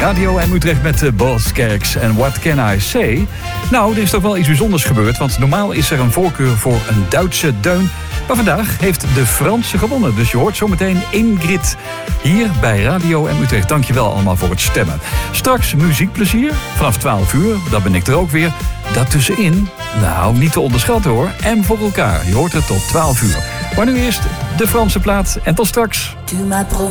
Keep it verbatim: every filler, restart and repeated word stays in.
Radio M Utrecht met de Boskerks en What Can I Say? Nou, er is toch wel iets bijzonders gebeurd, want normaal is er een voorkeur voor een Duitse deun. Maar vandaag heeft de Franse gewonnen, dus je hoort zometeen Ingrid hier bij Radio M Utrecht. Dankjewel allemaal voor het stemmen. Straks muziekplezier, vanaf twaalf uur, dat ben ik er ook weer. Daartussenin, nou, niet te onderschatten hoor, M voor elkaar. Je hoort het tot twaalf uur. Maar nu eerst de Franse plaat en tot straks.